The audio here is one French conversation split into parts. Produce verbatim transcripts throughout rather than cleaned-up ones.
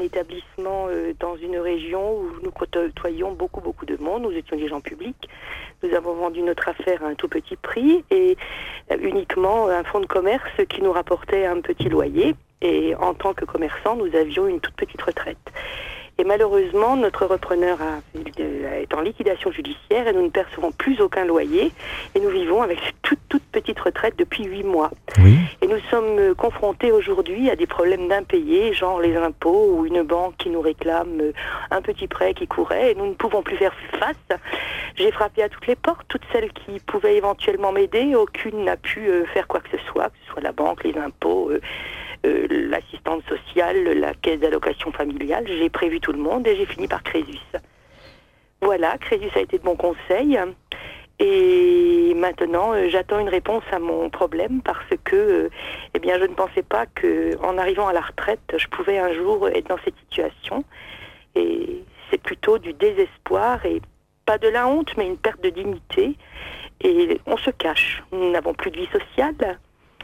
établissement euh, dans une région où nous côtoyons beaucoup, beaucoup de monde. Nous étions des gens publics. Nous avons vendu notre affaire à un tout petit prix et euh, uniquement un fonds de commerce qui nous rapportait un petit loyer. Et en tant que commerçant, nous avions une toute petite retraite. Et malheureusement, notre repreneur a, est en liquidation judiciaire et nous ne percevons plus aucun loyer. Et nous vivons avec cette toute, toute petite retraite depuis huit mois. Oui. Et nous sommes confrontés aujourd'hui à des problèmes d'impayés, genre les impôts ou une banque qui nous réclame un petit prêt qui courait et nous ne pouvons plus faire face. J'ai frappé à toutes les portes, toutes celles qui pouvaient éventuellement m'aider. Aucune n'a pu faire quoi que ce soit, que ce soit la banque, les impôts, euh, Euh, l'assistante sociale, la caisse d'allocation familiale. J'ai prévu tout le monde et j'ai fini par Crésus. Voilà, Crésus a été de bon conseil. Et maintenant, euh, j'attends une réponse à mon problème parce que euh, eh bien, je ne pensais pas qu'en arrivant à la retraite, je pouvais un jour être dans cette situation. Et c'est plutôt du désespoir et pas de la honte, mais une perte de dignité. Et on se cache. Nous n'avons plus de vie sociale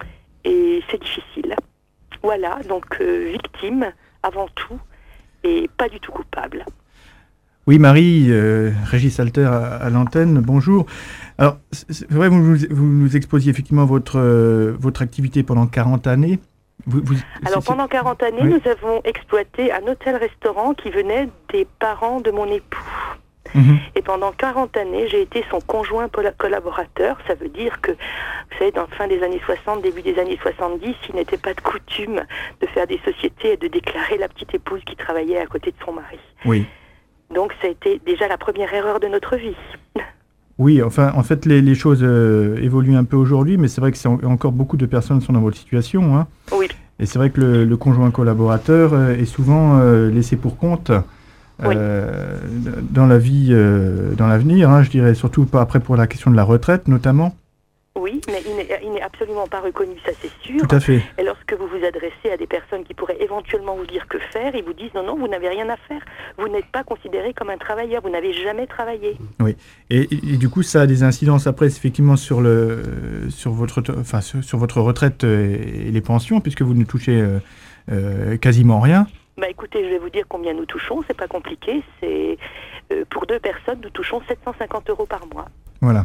et c'est difficile. Voilà, donc euh, victime avant tout et pas du tout coupable. Oui, Marie, euh, Régis Alter à, à l'antenne, bonjour. Alors, c'est vrai, vous nous, vous nous exposiez effectivement votre, euh, votre activité pendant quarante années. Vous, vous, Alors, pendant quarante années, oui. Nous avons exploité un hôtel-restaurant qui venait des parents de mon époux. Mmh. Et pendant quarante années, j'ai été son conjoint collaborateur. Ça veut dire que, vous savez, dans la fin des années soixante, début des années soixante-dix, il n'était pas de coutume de faire des sociétés et de déclarer la petite épouse qui travaillait à côté de son mari. Oui. Donc, ça a été déjà la première erreur de notre vie. Oui, enfin, en fait, les, les choses euh, évoluent un peu aujourd'hui, mais c'est vrai que c'est en, encore beaucoup de personnes sont dans votre situation. Hein. Oui. Et c'est vrai que le, le conjoint collaborateur euh, est souvent euh, laissé pour compte. Oui. Euh, dans la vie, euh, dans l'avenir, hein, je dirais surtout pas après pour la question de la retraite notamment. Oui, mais il n'est, il n'est absolument pas reconnu, ça c'est sûr. Tout à fait. Et lorsque vous vous adressez à des personnes qui pourraient éventuellement vous dire que faire, ils vous disent non, non, vous n'avez rien à faire. Vous n'êtes pas considéré comme un travailleur, vous n'avez jamais travaillé. Oui, et, et, et du coup ça a des incidences après effectivement sur, le, sur, votre, enfin, sur, sur votre retraite et, et les pensions, puisque vous ne touchez euh, euh, quasiment rien. Bah écoutez, je vais vous dire combien nous touchons, c'est pas compliqué, c'est euh, pour deux personnes, nous touchons sept cent cinquante euros par mois. Voilà.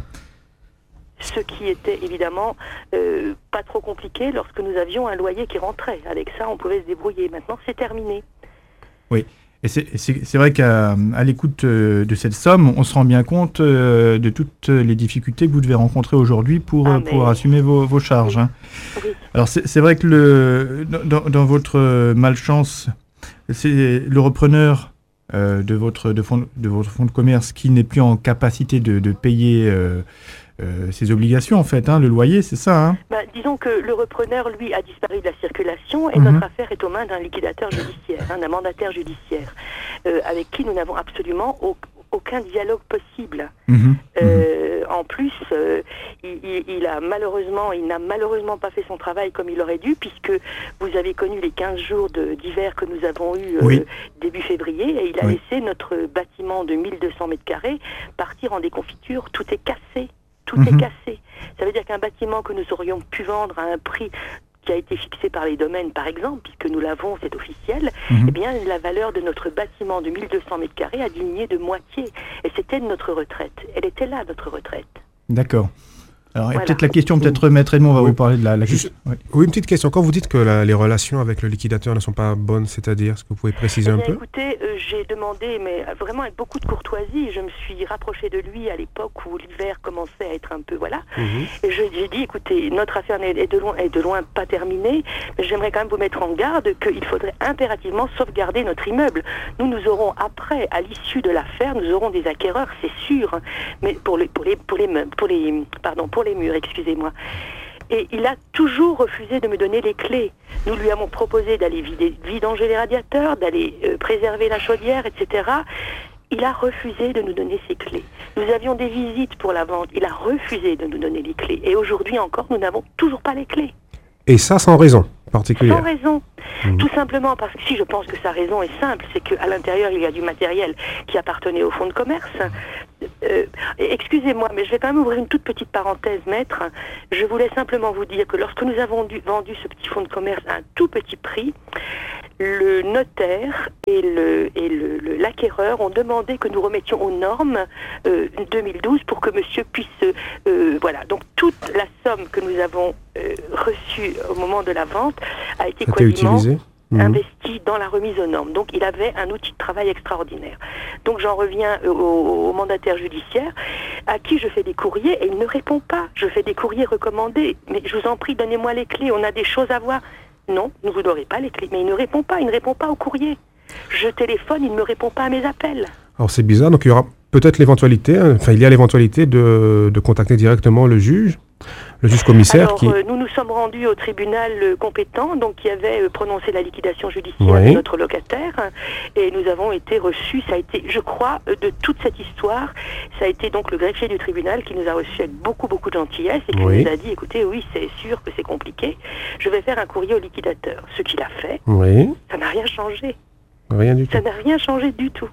Ce qui était évidemment euh, pas trop compliqué lorsque nous avions un loyer qui rentrait. Avec ça, on pouvait se débrouiller. Maintenant, c'est terminé. Oui, et c'est, c'est, c'est vrai qu'à à l'écoute de cette somme, on se rend bien compte euh, de toutes les difficultés que vous devez rencontrer aujourd'hui pour, ah, pour assumer vos, vos charges. Oui. Hein. Oui. Alors, c'est, c'est vrai que le, dans, dans votre malchance, c'est le repreneur euh, de, votre, de, fond, de votre fonds de commerce qui n'est plus en capacité de, de payer euh, euh, ses obligations, en fait, hein, le loyer, c'est ça hein bah, disons que le repreneur, lui, a disparu de la circulation et mmh. notre affaire est aux mains d'un liquidateur judiciaire, hein, d'un mandataire judiciaire, euh, avec qui nous n'avons absolument aucun aucun dialogue possible. Mmh. Euh, en plus, euh, il, il, il a malheureusement, il n'a malheureusement pas fait son travail comme il aurait dû, puisque vous avez connu les quinze jours de, d'hiver que nous avons eu euh, oui. début février, et il a oui. laissé notre bâtiment de mille deux cents mètres carrés partir en déconfiture. Tout est cassé. Tout mmh. est cassé. Ça veut dire qu'un bâtiment que nous aurions pu vendre à un prix qui a été fixé par les domaines, par exemple, puisque nous l'avons, c'est officiel, mmh. eh bien, la valeur de notre bâtiment de mille deux cents mètres carrés a diminué de moitié. Et c'était notre retraite. Elle était là, notre retraite. D'accord. Alors, voilà. peut-être la question, peut-être Maître Edmond va oui. vous parler de la, la Juste, question. Oui. oui, une petite question. Quand vous dites que la, les relations avec le liquidateur ne sont pas bonnes, c'est-à-dire, est-ce que vous pouvez préciser eh bien, un peu ? Écoutez, euh, j'ai demandé, mais vraiment avec beaucoup de courtoisie, je me suis rapprochée de lui à l'époque où l'hiver commençait à être un peu, voilà. Mm-hmm. Et je, j'ai dit, écoutez, notre affaire est de loin, est de loin pas terminée, mais j'aimerais quand même vous mettre en garde qu'il faudrait impérativement sauvegarder notre immeuble. Nous, nous aurons après, à l'issue de l'affaire, nous aurons des acquéreurs, c'est sûr, mais pour les, pour les, pour les meubles, pour les, pardon, pour les murs, excusez-moi. Et il a toujours refusé de me donner les clés. Nous lui avons proposé d'aller vider, vidanger les radiateurs, d'aller euh, préserver la chaudière, et cetera. Il a refusé de nous donner ses clés. Nous avions des visites pour la vente. Il a refusé de nous donner les clés. Et aujourd'hui encore, nous n'avons toujours pas les clés. Et ça sans raison particulière. Sans raison. Mmh. Tout simplement parce que si je pense que sa raison est simple, c'est qu'à l'intérieur, il y a du matériel qui appartenait au fonds de commerce. Euh, excusez-moi, mais je vais quand même ouvrir une toute petite parenthèse, maître. Je voulais simplement vous dire que lorsque nous avons dû, vendu ce petit fonds de commerce à un tout petit prix, le notaire et le et le, le- l'acquéreur ont demandé que nous remettions aux normes euh, deux mille douze pour que monsieur puisse euh, voilà. Donc toute la somme que nous avons euh, reçue au moment de la vente a été C'était quasiment utilisé. Mhm. investi dans la remise aux normes. Donc il avait un outil de travail extraordinaire. Donc j'en reviens euh, au, au mandataire judiciaire à qui je fais des courriers et il ne répond pas. Je fais des courriers recommandés. Mais je vous en prie, donnez-moi les clés, on a des choses à voir. Non, vous n'aurez pas les clés. Mais il ne répond pas, il ne répond pas au courrier. Je téléphone, il ne me répond pas à mes appels. Alors c'est bizarre, donc il y aura peut-être l'éventualité, hein, enfin il y a l'éventualité de, de contacter directement le juge, le juge commissaire Alors, qui... euh, nous nous sommes rendus au tribunal euh, compétent, donc qui avait euh, prononcé la liquidation judiciaire Oui. de notre locataire, et nous avons été reçus. Ça a été, je crois, euh, de toute cette histoire, ça a été donc le greffier du tribunal qui nous a reçus avec beaucoup, beaucoup de gentillesse et qui Oui. nous a dit, écoutez, oui, c'est sûr que c'est compliqué. Je vais faire un courrier au liquidateur. Ce qu'il a fait, Oui, ça n'a rien changé. rien du tout. Ça n'a rien changé du tout.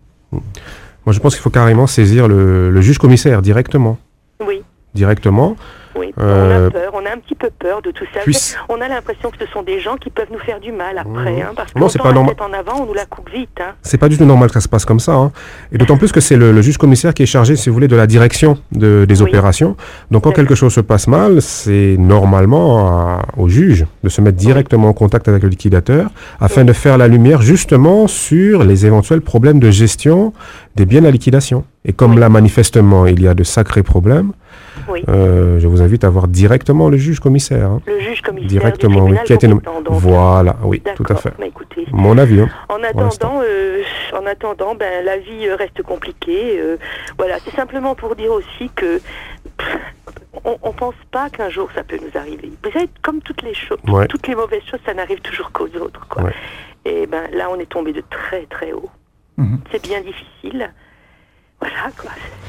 Moi je pense qu'il faut carrément saisir le, le juge commissaire directement. Oui. Directement. Oui, Euh, on a peur, on a un petit peu peur de tout ça. Puis- On a l'impression que ce sont des gens qui peuvent nous faire du mal après, Mmh. hein, parce que Non, c'est autant pas la normal. tête en avant, on nous la coupe vite. Hein. C'est pas du tout normal que ça se passe comme ça. Hein. Et d'autant plus que c'est le, le juge commissaire qui est chargé, si vous voulez, de la direction de- des Oui. opérations. Donc quand D'accord. quelque chose se passe mal, c'est normalement à- au juge de se mettre directement en contact avec le liquidateur afin Oui. de faire la lumière justement sur les éventuels problèmes de gestion des biens à liquidation. Et comme Oui. là, manifestement, il y a de sacrés problèmes, Oui. euh, je vous invite à voir directement le juge commissaire. Hein. Le juge commissaire Directement, du oui, tribunal qui a été nommé. compétent, donc. Voilà, oui, tout à D'accord. fait. Mais écoutez, Mon avis. Hein. en l'instant. attendant, euh, en attendant, ben la vie euh, reste compliquée. euh, voilà, c'est simplement pour dire aussi que pff, on, on pense pas qu'un jour ça peut nous arriver. Vous savez, comme toutes les choses, Ouais. toutes les mauvaises choses, ça n'arrive toujours qu'aux autres, quoi. Ouais. Et ben là, on est tombé de très très haut. Mhm. C'est bien difficile. Voilà, quoi.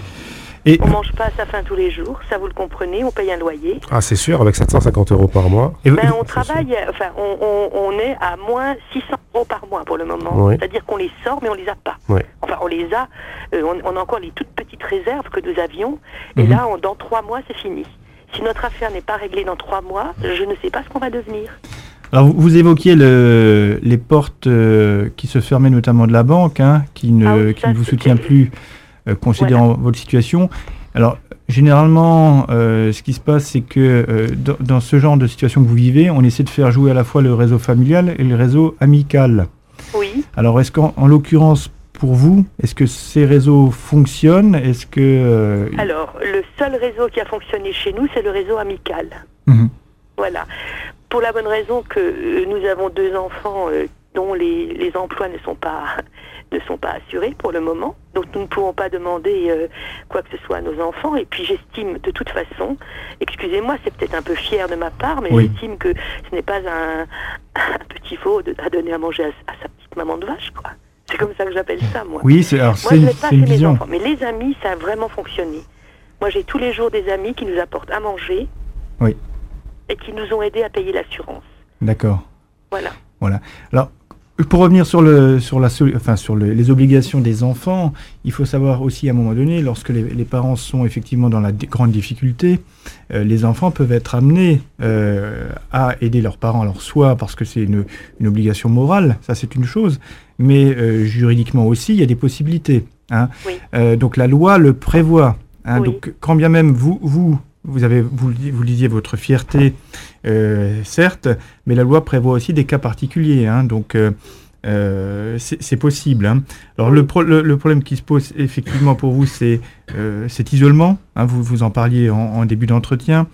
Et On mange pas à sa faim tous les jours, ça vous le comprenez, on paye un loyer. Ah, c'est sûr, avec sept cent cinquante euros par mois. et- Ben, on c'est travaille, euh, enfin, on, on, on est à moins six cents euros par mois pour le moment. Oui. C'est-à-dire qu'on les sort, mais on les a pas. Oui. Enfin, on les a, euh, on, on a encore les toutes petites réserves que nous avions, et Mhm. là, on- dans trois mois, c'est fini. Si notre affaire n'est pas réglée dans trois mois, je ne sais pas ce qu'on va devenir. Alors, vous, vous évoquiez le, les portes euh, qui se fermaient, notamment de la banque, hein, qui ne, Ah oui, qui ça, ne vous c'était- soutient plus, euh, considérant votre situation. Alors, généralement, euh, ce qui se passe, c'est que euh, dans, dans ce genre de situation que vous vivez, on essaie de faire jouer à la fois le réseau familial et le réseau amical. Oui. Alors, est-ce qu'en en l'occurrence, pour vous, est-ce que ces réseaux fonctionnent? Est-ce que... euh, Alors, le seul réseau qui a fonctionné chez nous, c'est le réseau amical. mhm. Voilà. Pour la bonne raison que euh, nous avons deux enfants euh, dont les, les emplois ne sont pas ne sont pas assurés pour le moment. Donc nous ne pouvons pas demander euh, quoi que ce soit à nos enfants. Et puis j'estime de toute façon, excusez-moi, c'est peut-être un peu fier de ma part, mais Oui. j'estime que ce n'est pas un, un petit veau de- à donner à manger à, à sa petite maman de vache, quoi. C'est comme ça que j'appelle ça, moi. Oui, c'est alors, Moi, c'est je une, n'ai pas c'est une fait mes vision. enfants. Mais les amis, ça a vraiment fonctionné. Moi, j'ai tous les jours des amis qui nous apportent à manger. Oui. Et qui nous ont aidés à payer l'assurance. D'accord. Voilà. Voilà. Alors, pour revenir sur, le, sur, la, sol- enfin, sur le- les obligations des enfants, il faut savoir aussi à un moment donné, lorsque les, les parents sont effectivement dans la di- grande difficulté, euh, les enfants peuvent être amenés euh, à aider leurs parents. Alors, soit parce que c'est une, une obligation morale, ça c'est une chose, mais euh, juridiquement aussi, il y a des possibilités. Hein. Oui. Euh, donc la loi le prévoit. Hein. Oui. Donc, quand bien même vous, vous, vous, avez, vous, le- vous le disiez, votre fierté, euh, certes, mais la loi prévoit aussi des cas particuliers. Hein. Donc, euh, euh, c'est c'est possible. Hein. Alors, le, pro- le, le problème qui se pose effectivement pour vous, c'est euh, cet isolement. Hein. Vous, vous en parliez en, en début d'entretien.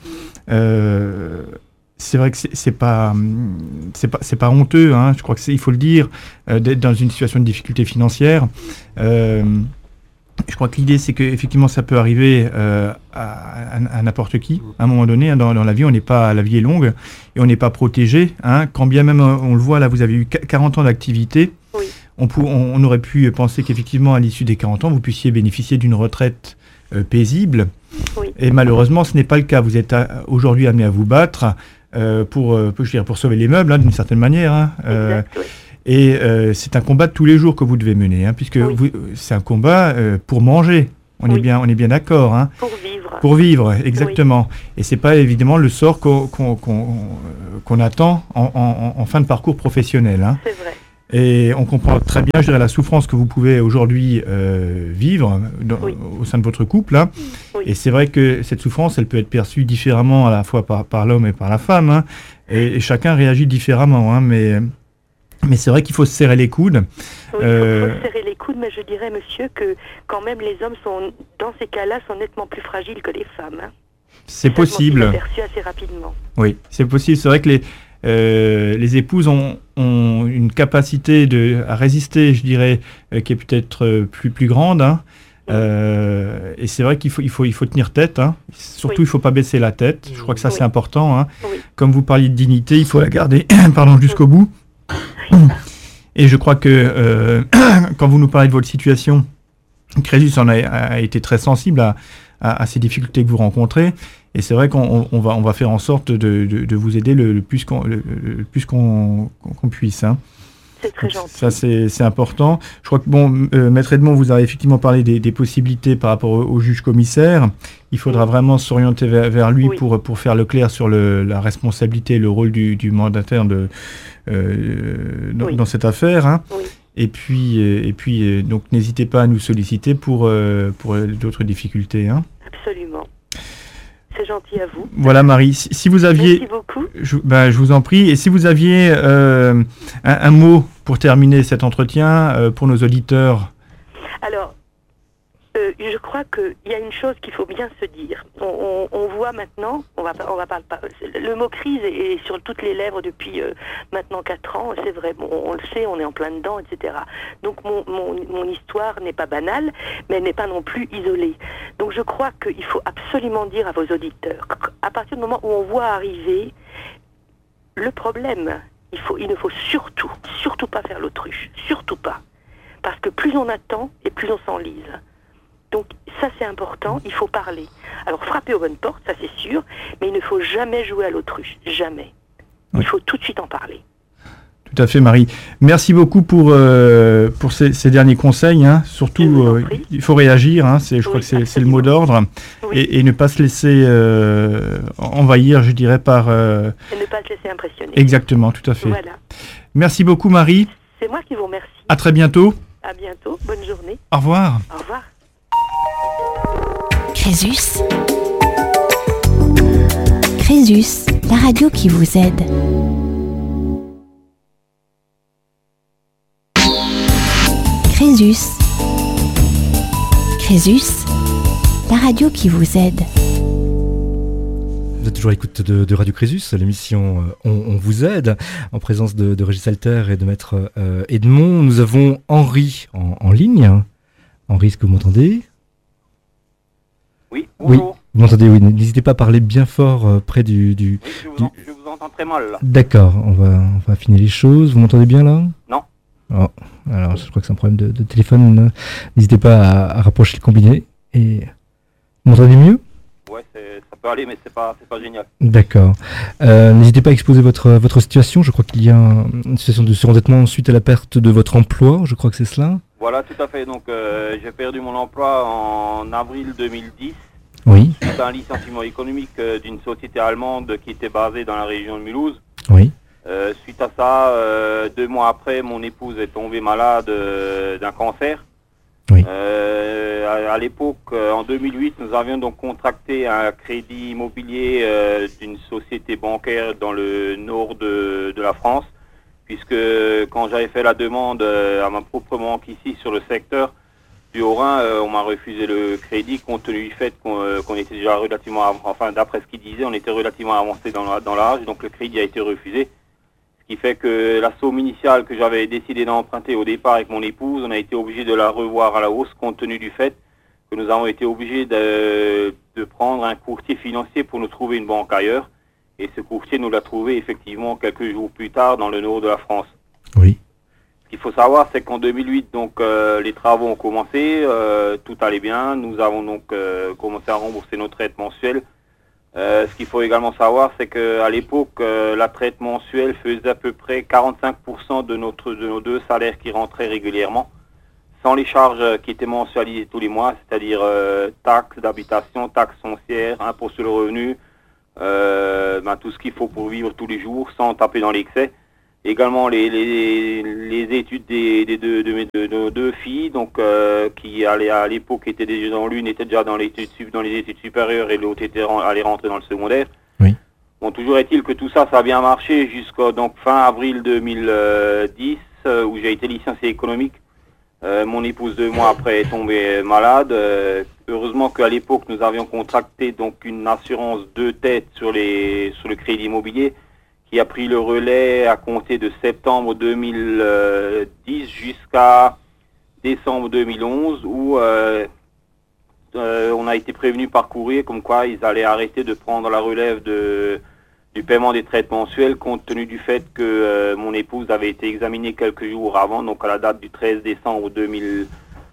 Euh, c'est vrai que c'est c'est pas, hum, c'est pas, c'est pas honteux. Hein. Je crois que c'est, il faut le dire, euh, d'être dans une situation de difficulté financière. Euh, Je crois que l'idée, c'est qu'effectivement, ça peut arriver euh, à, à- à n'importe qui. À un moment donné, hein, dans, dans la vie, on n'est pas, la vie est longue et on n'est pas protégé. Hein. Quand bien même, euh, on le voit, là, vous avez eu qu- quarante ans d'activité. Oui. On, pou- on, on aurait pu penser qu'effectivement, à l'issue des quarante ans, vous puissiez bénéficier d'une retraite euh, paisible. Oui. Et malheureusement, ce n'est pas le cas. Vous êtes à- aujourd'hui amené à vous battre euh, pour, euh, je dirais, pour sauver les meubles, hein, d'une certaine manière. Hein. Euh, Exact, oui. et euh, c'est un combat de tous les jours que vous devez mener, hein, puisque Oui. vous- c'est un combat euh, pour manger. On, est Oui. bien, on est bien d'accord. Hein. Pour vivre. Pour vivre, exactement. Oui. Et c'est pas évidemment le sort qu'on, qu'on, qu'on, qu'on attend en, en, en fin de parcours professionnel. Hein. C'est vrai. Et on comprend très bien, je dirais, la souffrance que vous pouvez aujourd'hui euh, vivre dans, oui. au sein de votre couple. Hein. Oui. Et c'est vrai que cette souffrance, elle peut être perçue différemment à la fois par, par l'homme et par la femme. Hein. Et, et chacun réagit différemment. Hein. Mais, mais c'est vrai qu'il faut se serrer les coudes. Oui, il euh... faut se serrer les coudes, mais je dirais, monsieur, que quand même les hommes sont, dans ces cas-là, sont nettement plus fragiles que les femmes. Hein. C'est ça, possible. C'est perçu assez rapidement. Oui, c'est possible. C'est vrai que les... Euh, les épouses ont, ont une capacité de, à résister, je dirais, euh, qui est peut-être euh, plus, plus grande. Hein. Euh, et c'est vrai qu'il faut, il faut, il faut tenir tête. Hein. Surtout, oui. il ne faut pas baisser la tête. Je crois que ça, oui. c'est important. Hein. Oui. Comme vous parliez de dignité, il faut la garder pardon, jusqu'au bout. Et je crois que euh, quand vous nous parlez de votre situation, Crésus en a, a été très sensible à, à, à ces difficultés que vous rencontrez. Et c'est vrai qu'on on va, on va faire en sorte de, de, de vous aider le, le plus qu'on, le, le plus qu'on, qu'on puisse. Hein. C'est très gentil. Ça, c'est, c'est important. Je crois que, bon, euh, Maître Edmond, vous avez effectivement parlé des, des possibilités par rapport au, au juge commissaire. Il faudra oui. vraiment s'orienter vers, vers lui oui. pour, pour faire le clair sur le, la responsabilité et le rôle du, du mandataire de, euh, dans, oui. dans cette affaire. Hein. Oui. Et puis, et puis donc, n'hésitez pas à nous solliciter pour, euh, pour d'autres difficultés. Hein. Absolument. C'est gentil à vous. Voilà, Marie. Si, si vous aviez... Merci beaucoup. Je, ben, je vous en prie. Et si vous aviez euh, un, un mot pour terminer cet entretien euh, pour nos auditeurs. Alors, euh, je crois qu'il y a une chose qu'il faut bien se dire. On, on, on voit maintenant, on va, on va pas, le mot crise est sur toutes les lèvres depuis euh, maintenant quatre ans. C'est vrai, bon, on le sait, on est en plein dedans, et cetera. Donc mon, mon, mon histoire n'est pas banale, mais elle n'est pas non plus isolée. Donc je crois qu'il faut absolument dire à vos auditeurs, à partir du moment où on voit arriver le problème, il, faut, il ne faut surtout, surtout pas faire l'autruche, surtout pas. Parce que plus on attend et plus on s'enlise. Donc ça c'est important, il faut parler. Alors frapper aux bonnes portes, ça c'est sûr, mais il ne faut jamais jouer à l'autruche, jamais. Il oui. faut tout de suite en parler. Tout à fait, Marie. Merci beaucoup pour, euh, pour ces, ces derniers conseils. Hein. Surtout, euh, il faut réagir, hein. c'est, je oui, crois que c'est, c'est le mot d'ordre. Oui. Et, et ne pas se laisser euh, envahir, je dirais, par... Euh... Et ne pas se laisser impressionner. Exactement, tout à fait. Voilà. Merci beaucoup, Marie. C'est moi qui vous remercie. À très bientôt. À bientôt, bonne journée. Au revoir. Au revoir. Crésus. Crésus, la radio qui vous aide. Crésus. Crésus, la radio qui vous aide. Vous êtes toujours à l'écoute de, de Radio Crésus, l'émission euh, on, on vous aide, en présence de, de Régis Alter et de Maître euh, Edmond. Nous avons Henri en, en ligne. Henri, est-ce que vous m'entendez ? Oui, bonjour. Oui, vous m'entendez, oui. N'hésitez pas à parler bien fort euh, près du... du, oui, je vous, du... En, je vous entends très mal là. D'accord, on va, on va affiner les choses. Vous m'entendez bien là ? Non. Oh, alors je crois que c'est un problème de, de téléphone. N'hésitez pas à, à rapprocher le combiné. Et... Vous m'entendez mieux ? Ouais, c'est, ça peut aller, mais c'est pas, c'est pas génial. D'accord. Euh, n'hésitez pas à exposer votre, votre situation. Je crois qu'il y a une situation de surendettement suite à la perte de votre emploi. Je crois que c'est cela. Voilà, tout à fait. Donc, euh, j'ai perdu mon emploi en avril deux mille dix. Oui. Suite à un licenciement économique euh, d'une société allemande qui était basée dans la région de Mulhouse. Oui. Euh, suite à ça, euh, deux mois après, mon épouse est tombée malade euh, d'un cancer. Oui. Euh, à, à l'époque, euh, en deux mille huit, nous avions donc contracté un crédit immobilier euh, d'une société bancaire dans le nord de, de la France, puisque quand j'avais fait la demande euh, à ma propre banque ici sur le secteur du Haut-Rhin, euh, on m'a refusé le crédit compte tenu du fait qu'on, euh, qu'on était déjà relativement, av- enfin d'après ce qu'il disait, on était relativement avancé dans, la, dans l'âge, donc le crédit a été refusé. Ce qui fait que la somme initiale que j'avais décidé d'emprunter au départ avec mon épouse, on a été obligé de la revoir à la hausse compte tenu du fait que nous avons été obligés de, de prendre un courtier financier pour nous trouver une banque ailleurs. Et ce courtier nous l'a trouvé effectivement quelques jours plus tard dans le nord de la France. Oui. Ce qu'il faut savoir, c'est qu'en deux mille huit, donc euh, les travaux ont commencé, euh, tout allait bien. Nous avons donc euh, commencé à rembourser nos traites mensuelles. Euh, ce qu'il faut également savoir, c'est qu'à l'époque, euh, la traite mensuelle faisait à peu près quarante-cinq pour cent de, notre, de nos deux salaires qui rentraient régulièrement. sans les charges qui étaient mensualisées tous les mois, c'est-à-dire euh, taxes d'habitation, taxes foncières, impôts sur le revenu, euh, ben, tout ce qu'il faut pour vivre tous les jours sans taper dans l'excès. Également les, les, les études des, des deux, de mes deux, deux, deux filles, donc euh, qui allaient à l'époque étaient déjà dans l'une était déjà dans les études dans les études supérieures et l'autre était allait rentrer dans le secondaire. Oui. Bon, toujours est-il que tout ça, ça a bien marché jusqu'au donc fin avril deux mille dix euh, où j'ai été licencié économique. Euh, mon épouse deux mois après est tombée malade. Euh, heureusement qu'à l'époque nous avions contracté donc une assurance deux têtes sur les sur le crédit immobilier, qui a pris le relais à compter de septembre deux mille dix jusqu'à décembre deux mille onze, où euh, euh, on a été prévenu par courrier comme quoi ils allaient arrêter de prendre la relève de, du paiement des traites mensuelles, compte tenu du fait que euh, mon épouse avait été examinée quelques jours avant, donc à la date du treize décembre deux mille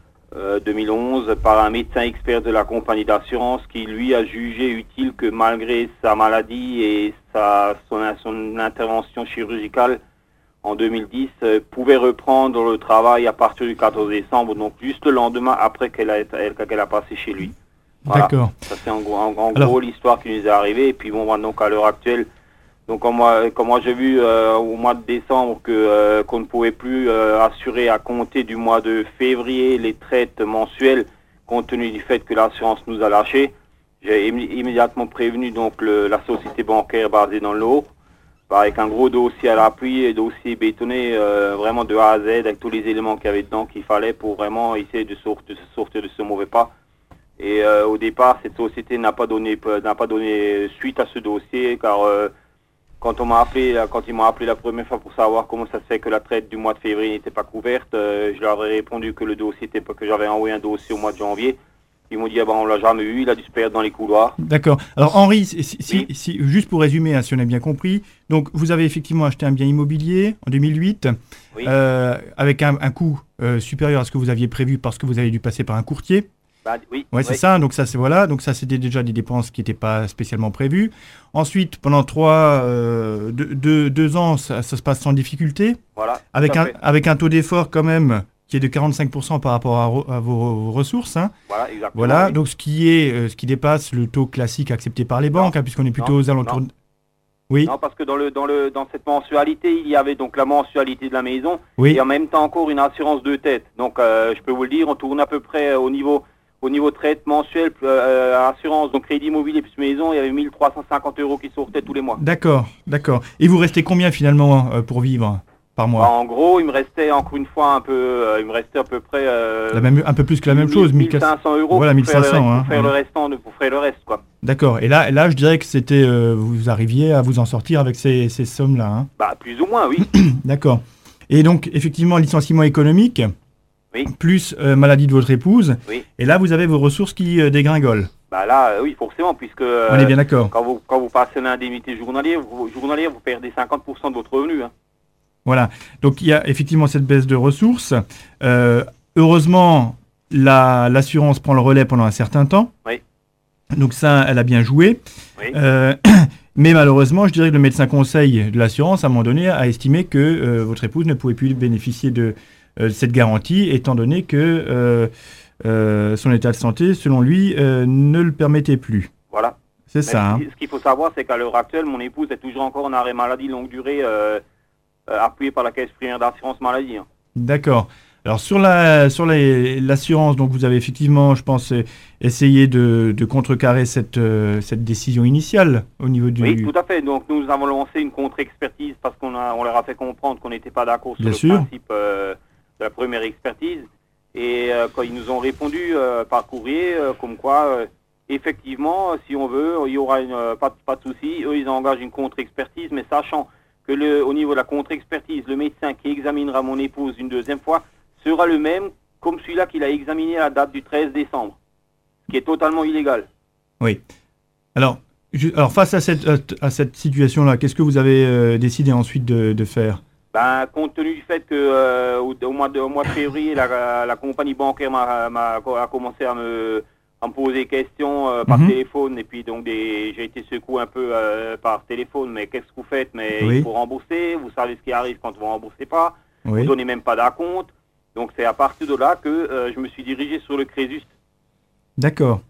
onze, par un médecin expert de la compagnie d'assurance qui lui a jugé utile que malgré sa maladie et sa, son, son intervention chirurgicale en deux mille dix, euh, pouvait reprendre le travail à partir du quatorze décembre, donc juste le lendemain après qu'elle a, elle, qu'elle a passé chez lui. Voilà. D'accord. Ça c'est en gros, en, en Alors... gros l'histoire qui nous est arrivée. Et puis bon, donc à l'heure actuelle, donc comme moi, comme moi j'ai vu euh, au mois de décembre que euh, qu'on ne pouvait plus euh, assurer à compter du mois de février les traites mensuelles, compte tenu du fait que l'assurance nous a lâchés, j'ai im- immédiatement prévenu donc le, la société bancaire basée dans l'Aure, avec un gros dossier à l'appui, et dossier bétonné euh, vraiment de A à Z avec tous les éléments qu'il y avait dedans qu'il fallait pour vraiment essayer de sortir, de sortir de ce mauvais pas. Et euh, au départ, cette société n'a pas donné n'a pas donné suite à ce dossier, car euh, Quand on m'a appelé, quand ils m'ont appelé la première fois pour savoir comment ça se fait que la traite du mois de février n'était pas couverte, euh, je leur ai répondu que le dossier était pas, que j'avais envoyé un dossier au mois de janvier. Ils m'ont dit ah ben on l'a jamais eu, il a dû se perdre dans les couloirs. D'accord. Alors Henri, si, si, Oui. si, juste pour résumer, hein, si on a bien compris, donc vous avez effectivement acheté un bien immobilier en deux mille huit, Oui. euh, avec un, un coût euh, supérieur à ce que vous aviez prévu parce que vous avez dû passer par un courtier. Bah, oui. Ouais, oui. c'est ça. Donc ça, c'est voilà. Donc ça, c'était déjà des dépenses qui n'étaient pas spécialement prévues. Ensuite, pendant trois, euh, deux, deux, deux ans, ça, ça se passe sans difficulté, Voilà. tout avec à un, fait. avec un taux d'effort quand même qui est de quarante-cinq pour cent par rapport à, re- à vos, vos ressources. Hein. Voilà, exactement. Voilà. oui. Donc ce qui est, euh, ce qui dépasse le taux classique accepté par les banques, hein, puisqu'on est plutôt non, aux alentours. non. de- Oui. Non, parce que dans le dans le dans cette mensualité, il y avait donc la mensualité de la maison Oui. et en même temps encore une assurance deux têtes. Donc euh, je peux vous le dire, on tourne à peu près au niveau au niveau traite mensuelle, euh, assurance, donc crédit immobilier plus maison, il y avait mille trois cent cinquante euros qui sortaient tous les mois. D'accord, d'accord. Et vous restez combien finalement euh, pour vivre par Bah, mois? en gros, il me restait encore une fois un peu, euh, il me restait à peu près euh, La même, un peu plus que la même chose, mille mille quatre cents. cinq cents euros Voilà, pour faire, mille cinq cents, le, hein, pour faire ouais. le restant, de, pour faire le reste quoi. D'accord. Et là, là, je dirais que c'était, euh, vous arriviez à vous en sortir avec ces, ces sommes-là. Hein. Bah plus ou moins, oui. D'accord. Et donc, effectivement, licenciement économique, Oui. plus euh, maladie de votre épouse. Oui. Et là, vous avez vos ressources qui euh, dégringolent. Bah là, euh, oui, forcément, puisque euh, On est bien d'accord. quand vous quand vous passez l'indemnité journalière, vous, journalière, vous perdez cinquante pour cent de votre revenu. Hein. Voilà. Donc, il y a effectivement cette baisse de ressources. Euh, heureusement, la, l'assurance prend le relais pendant un certain temps. Oui. Donc ça, elle a bien joué. Oui. Euh, mais malheureusement, je dirais que le médecin conseil de l'assurance, à un moment donné, a estimé que euh, votre épouse ne pouvait plus bénéficier de euh, cette garantie, étant donné que euh, euh, son état de santé, selon lui, euh, ne le permettait plus. Voilà. C'est Mais ça. Hein. Ce qu'il faut savoir, c'est qu'à l'heure actuelle, mon épouse est toujours encore en arrêt maladie longue durée, euh, euh, appuyée par la caisse primaire d'assurance maladie. Hein. D'accord. Alors sur la sur les, l'assurance, donc vous avez effectivement, je pense, euh, essayé de, de contrecarrer cette euh, cette décision initiale au niveau du. Oui, tout à fait. Donc nous avons lancé une contre-expertise parce qu'on a, on leur a fait comprendre qu'on n'était pas d'accord sur Bien le sûr. principe euh, de la première expertise. Et euh, quand ils nous ont répondu euh, par courrier, euh, comme quoi, euh, effectivement, si on veut, il y aura une, euh, pas, pas de souci. Eux, ils engagent une contre-expertise, mais sachant que le, au niveau de la contre-expertise, le médecin qui examinera mon épouse une deuxième fois sera le même comme celui-là qu'il a examiné à la date du treize décembre, ce qui est totalement illégal. Oui. Alors, je- alors face à cette à, à cette situation-là, qu'est-ce que vous avez euh, décidé ensuite de, de faire? Ben, compte tenu du fait que euh, au, au mois de, au mois de février, la, la compagnie bancaire m'a, m'a, a commencé à me, à me poser des questions euh, par Mhm. téléphone, et puis donc des, j'ai été secoué un peu euh, par téléphone, mais qu'est-ce que vous faites? Mais Oui. il faut rembourser, vous savez ce qui arrive quand vous ne remboursez pas, Oui. vous ne donnez même pas d'acompte. Donc c'est à partir de là que euh, je me suis dirigé sur le Crésus. D'accord.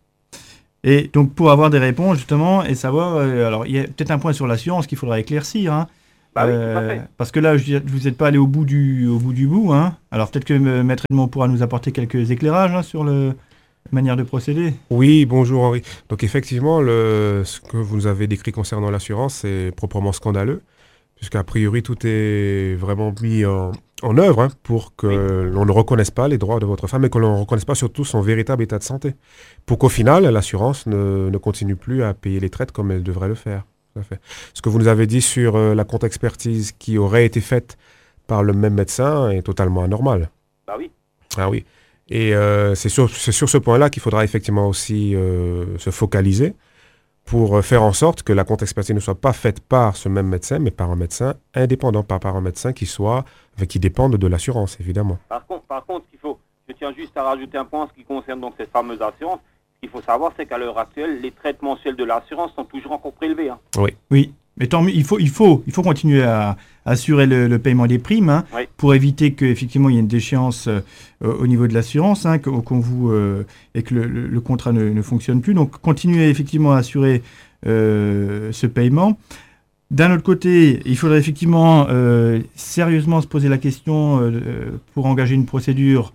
Et donc pour avoir des réponses justement et savoir, euh, alors il y a peut-être un point sur l'assurance qu'il faudra éclaircir, hein. Bah oui, Euh, tout à fait. parce que là, je veux dire, vous n'êtes pas allé au bout du, au bout du bout, hein. Alors peut-être que euh, Maître Edmond pourra nous apporter quelques éclairages hein, sur le la manière de procéder. Oui, bonjour Henri. Donc effectivement, le, ce que vous nous avez décrit concernant l'assurance, c'est proprement scandaleux, puisqu'a priori tout est vraiment mis en, en œuvre hein, pour que Oui. l'on ne reconnaisse pas les droits de votre femme et que l'on ne reconnaisse pas surtout son véritable état de santé. Pour qu'au final, l'assurance ne, ne continue plus à payer les traites comme elle devrait le faire. Tout à fait. Ce que vous nous avez dit sur euh, la contre-expertise qui aurait été faite par le même médecin est totalement anormal. Bah oui. Ah oui. Et euh, c'est sur, c'est sur ce point-là qu'il faudra effectivement aussi euh, se focaliser pour faire en sorte que la contre-expertise ne soit pas faite par ce même médecin, mais par un médecin indépendant, pas par un médecin qui soit, enfin, qui dépende de l'assurance, évidemment. Par contre, par contre, il faut, je tiens juste à rajouter un point en ce qui concerne donc cette fameuse assurance. Ce qu'il faut savoir, c'est qu'à l'heure actuelle, les traites mensuelles de l'assurance sont toujours encore prélevés. Hein. Oui, mais tant mieux, il faut, il faut, il faut continuer à assurer le, le paiement des primes hein, Oui. pour éviter qu'effectivement il y ait une déchéance euh, au niveau de l'assurance hein, qu'on, qu'on vous, euh, et que le, le, le contrat ne, ne fonctionne plus. Donc continuez effectivement à assurer euh, ce paiement. D'un autre côté, il faudrait effectivement euh, sérieusement se poser la question euh, pour engager une procédure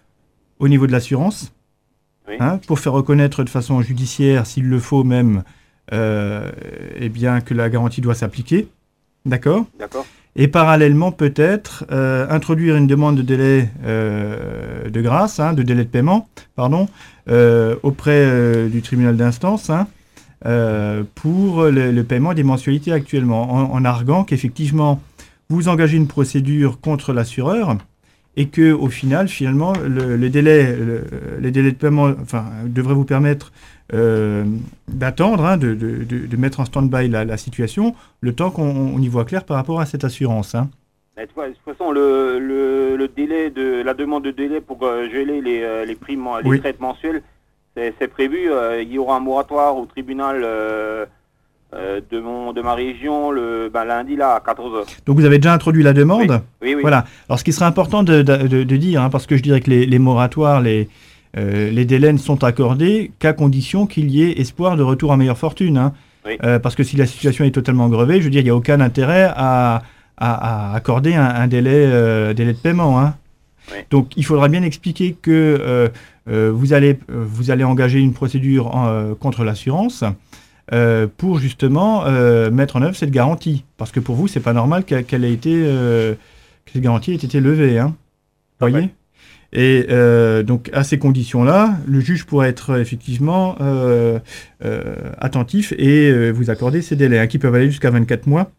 au niveau de l'assurance. Oui. Hein, pour faire reconnaître de façon judiciaire, s'il le faut même, euh, eh bien, que la garantie doit s'appliquer. D'accord ? D'accord. Et parallèlement, peut-être, euh, introduire une demande de délai euh, de grâce, hein, de délai de paiement, pardon, euh, auprès euh, du tribunal d'instance, hein, euh, pour le, le paiement des mensualités actuellement, en, en arguant qu'effectivement, vous engagez une procédure contre l'assureur, et que au final, finalement, le, le délai, le, les délais de paiement, enfin, devraient vous permettre euh, d'attendre, hein, de, de, de, de mettre en stand-by la, la situation, le temps qu'on on y voit clair par rapport à cette assurance. Hein. Mais de toute façon, le, le, le délai de la demande de délai pour euh, geler les, euh, les primes, les Oui. traites mensuelles, c'est, c'est prévu. Euh, il y aura un moratoire au tribunal euh, euh, de mon de ma région le ben, lundi là à quatorze heures. Donc vous avez déjà introduit la demande. Oui, oui. Voilà. Alors ce qui serait important de, de, de, de dire, hein, parce que je dirais que les, les moratoires, les, euh, les délais ne sont accordés qu'à condition qu'il y ait espoir de retour à meilleure fortune. Hein. Oui. Euh, parce que si la situation est totalement grevée, je veux dire, il n'y a aucun intérêt à, à, à accorder un, un délai, euh, délai de paiement. Hein. Oui. Donc il faudra bien expliquer que euh, euh, vous, allez, euh, vous allez engager une procédure en, euh, contre l'assurance. Euh, pour justement euh, mettre en œuvre cette garantie. Parce que pour vous, c'est pas normal qu'elle, qu'elle ait été, euh, que cette garantie ait été levée. Hein. Vous voyez ? Et euh, donc, à ces conditions-là, le juge pourrait être euh, effectivement euh, euh, attentif et euh, vous accorder ces délais, hein, qui peuvent aller jusqu'à vingt-quatre mois.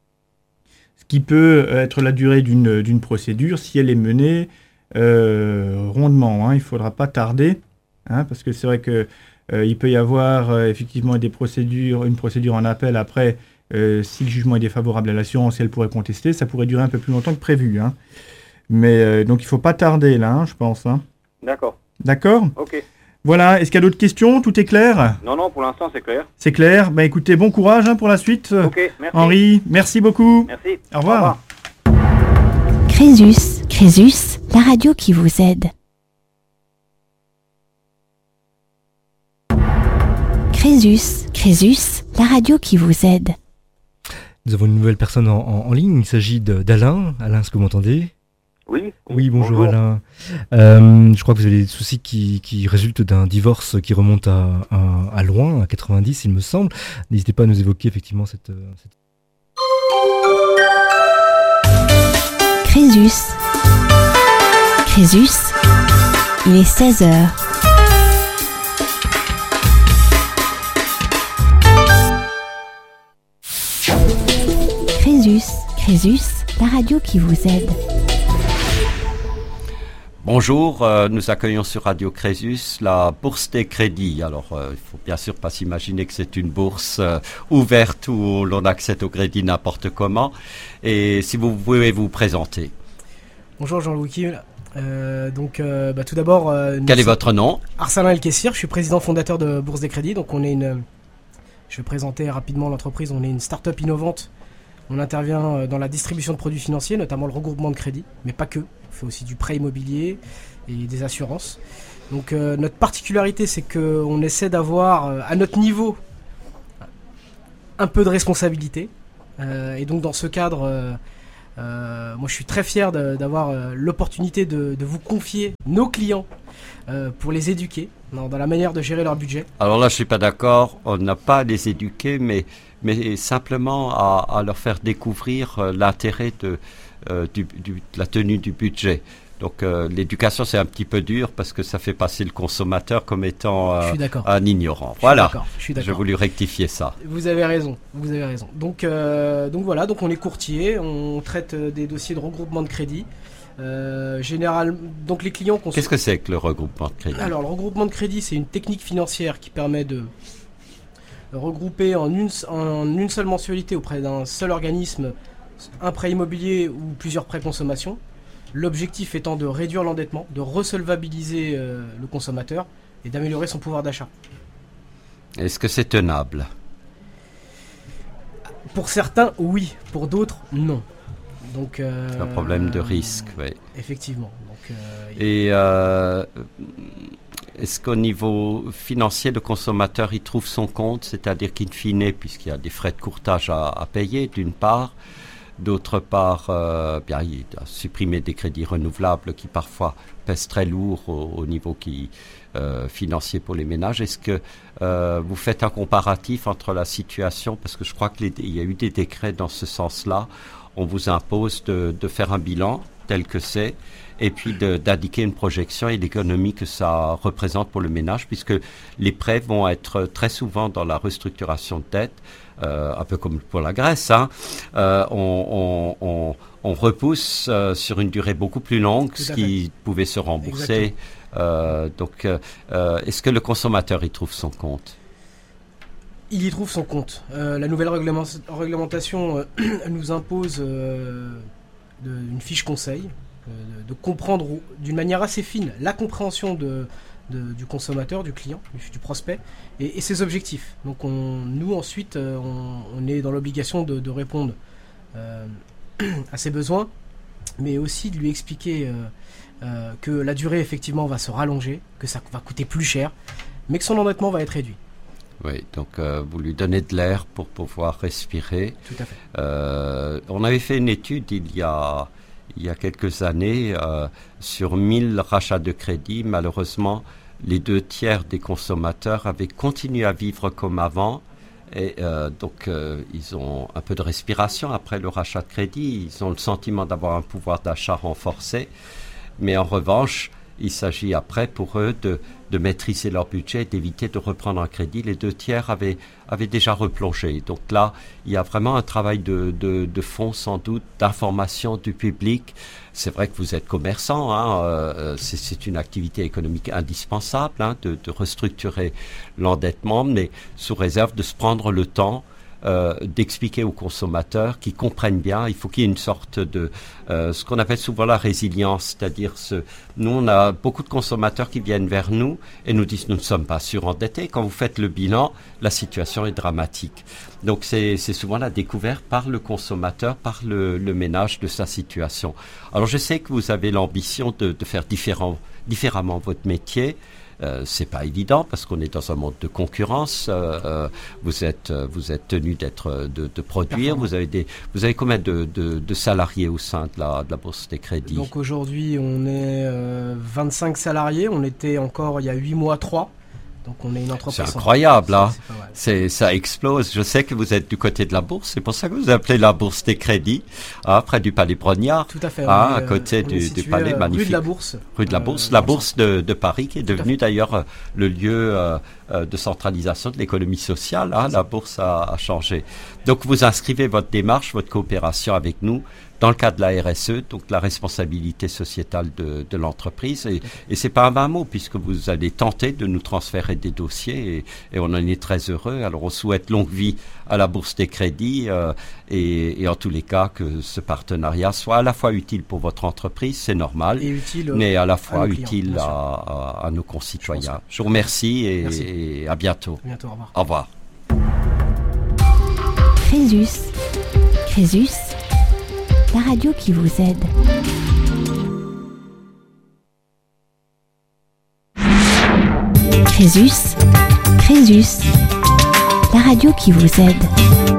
Ce qui peut être la durée d'une, d'une procédure si elle est menée euh, rondement. Hein. Il ne faudra pas tarder, hein, parce que c'est vrai que Euh, il peut y avoir euh, effectivement des procédures, une procédure en appel après, euh, si le jugement est défavorable à l'assurance, elle pourrait contester, ça pourrait durer un peu plus longtemps que prévu. Hein. Mais euh, donc il ne faut pas tarder là, hein, je pense. Hein. D'accord. D'accord ? Ok. Voilà, est-ce qu'il y a d'autres questions ? Tout est clair ? Non, non, pour l'instant c'est clair. C'est clair ? Ben écoutez, bon courage hein, pour la suite. Ok, merci. Henri, merci beaucoup. Merci. Au revoir. Crésus, Crésus, la radio qui vous aide. Crésus, Crésus, la radio qui vous aide. Nous avons une nouvelle personne en, en, en ligne, il s'agit de, d'Alain. Alain, est-ce que vous m'entendez ? Oui. Oui, bonjour, bonjour. Alain. Euh, je crois que vous avez des soucis qui, qui résultent d'un divorce qui remonte à, à, à loin, à quatre-vingt-dix il me semble. N'hésitez pas à nous évoquer effectivement cette... cette... Crésus, Crésus, il est seize heures. Crésus, Crésus, la radio qui vous aide. Bonjour, euh, nous accueillons sur Radio Crésus la bourse des crédits. Alors, euh, il ne faut bien sûr pas s'imaginer que c'est une bourse euh, ouverte où l'on accède au crédit n'importe comment. Et si vous pouvez vous présenter. Bonjour Jean-Louis Kim. Euh, donc, euh, bah, tout d'abord... Euh, Quel est votre nom ? Arsalan El-Kessir, je suis président fondateur de Bourse des Crédits. Donc, on est une... Je vais présenter rapidement l'entreprise. On est une start-up innovante. On intervient dans la distribution de produits financiers, notamment le regroupement de crédits, mais pas que. Il fait aussi du prêt immobilier et des assurances. Donc euh, notre particularité, c'est qu'on essaie d'avoir euh, à notre niveau un peu de responsabilité. Euh, et donc dans ce cadre, euh, euh, moi je suis très fier de, d'avoir euh, l'opportunité de, de vous confier nos clients euh, pour les éduquer dans, dans la manière de gérer leur budget. Alors là, je suis pas d'accord. On n'a pas à les éduquer, mais, mais simplement à, à leur faire découvrir euh, l'intérêt de, euh, du, du, de la tenue du budget. Donc euh, l'éducation, c'est un petit peu dur parce que ça fait passer le consommateur comme étant euh, un ignorant. Je voilà, je suis d'accord. J'ai voulu rectifier ça. Vous avez raison, vous avez raison. Donc, euh, donc voilà, donc on est courtier, on traite des dossiers de regroupement de crédit. Euh, général, donc les clients... Qu'est-ce se... que c'est que le regroupement de crédit? Alors le regroupement de crédit, c'est une technique financière qui permet de regrouper en une, en une seule mensualité auprès d'un seul organisme un prêt immobilier ou plusieurs prêts consommation. L'objectif étant de réduire l'endettement, de resolvabiliser euh, le consommateur et d'améliorer son pouvoir d'achat. Est-ce que c'est tenable? Pour certains, oui. Pour d'autres, non. Donc, euh, c'est un problème de risque, oui. Effectivement. Donc, euh, et euh, est-ce qu'au niveau financier, le consommateur y trouve son compte? C'est-à-dire qu'in fine, puisqu'il y a des frais de courtage à, à payer, d'une part, d'autre part, euh, bien, il a supprimé des crédits renouvelables qui parfois pèsent très lourd au, au niveau qui, euh, financier pour les ménages. Est-ce que euh, vous faites un comparatif entre la situation, parce que je crois qu'il y a eu des décrets dans ce sens-là, on vous impose de, de faire un bilan tel que c'est, et puis de, d'indiquer une projection et l'économie que ça représente pour le ménage, puisque les prêts vont être très souvent dans la restructuration de dette, euh, un peu comme pour la Grèce, hein, euh, on, on, on, on repousse euh, sur une durée beaucoup plus longue ce qui pouvait se rembourser. Euh, donc, euh, est-ce que le consommateur y trouve son compte ? Il y trouve son compte. Euh, la nouvelle réglement- réglementation euh, nous impose euh, de, une fiche conseil, euh, de, de comprendre d'une manière assez fine la compréhension de, de, du consommateur, du client, du, du prospect, et, et ses objectifs. Donc on, nous ensuite, euh, on, on est dans l'obligation de, de répondre euh, à ses besoins, mais aussi de lui expliquer euh, euh, que la durée effectivement va se rallonger, que ça va coûter plus cher, mais que son endettement va être réduit. Oui, donc euh, vous lui donnez de l'air pour pouvoir respirer. Tout à fait. Euh, on avait fait une étude il y a, il y a quelques années euh, sur mille rachats de crédit. Malheureusement, les deux tiers des consommateurs avaient continué à vivre comme avant. Et euh, donc, euh, ils ont un peu de respiration après le rachat de crédit. Ils ont le sentiment d'avoir un pouvoir d'achat renforcé. Mais en revanche, il s'agit après pour eux de, de maîtriser leur budget et d'éviter de reprendre un crédit. Les deux tiers avaient, avaient déjà replongé. Donc là, il y a vraiment un travail de, de, de fond, sans doute, d'information du public. C'est vrai que vous êtes commerçant, hein, euh, c'est, c'est une activité économique indispensable, hein, de, de restructurer l'endettement, mais sous réserve de se prendre le temps Euh, d'expliquer aux consommateurs qui comprennent bien. Il faut qu'il y ait une sorte de euh, ce qu'on appelle souvent la résilience, c'est-à-dire ce, nous on a beaucoup de consommateurs qui viennent vers nous et nous disent nous ne sommes pas surendettés. Quand vous faites le bilan, la situation est dramatique. Donc c'est, c'est souvent la découverte par le consommateur, par le, le ménage de sa situation. Alors je sais que vous avez l'ambition de, de faire différent, différemment votre métier. Euh, c'est pas évident parce qu'on est dans un monde de concurrence. Euh, euh, vous êtes, vous êtes tenu d'être, de, de produire. Vous avez des, vous avez combien de, de, de salariés au sein de la, de la Bourse des Crédits? Donc aujourd'hui, on est euh, vingt-cinq salariés. On était encore il y a huit mois trois. Donc on est une entreprise. C'est incroyable, là. C'est, c'est c'est, ça explose. Je sais que vous êtes du côté de la bourse. C'est pour ça que vous appelez la Bourse des Crédits, hein, près du Palais Brognard. Tout à fait. Ah, est, à côté on du, est du Palais, euh, magnifique. Rue de la Bourse. Rue de la Bourse, euh, la Bourse de, de Paris, qui est devenue d'ailleurs le lieu euh, de centralisation de l'économie sociale. Hein, la Bourse a, a changé. Donc vous inscrivez votre démarche, votre coopération avec nous dans le cadre de la R S E, donc la responsabilité sociétale de, de l'entreprise. Et, et c'est pas un vain mot, puisque vous allez tenter de nous transférer des dossiers et, et on en est très heureux. Alors on souhaite longue vie à la Bourse des Crédits euh, et, et en tous les cas que ce partenariat soit à la fois utile pour votre entreprise, c'est normal, et utile, mais à la fois à utile clients, à, à, à nos concitoyens. Je, Je vous remercie et, Merci. et à bientôt. À bientôt, au revoir. Au revoir. Crésus. Crésus, la radio qui vous aide. Crésus, Crésus, la radio qui vous aide.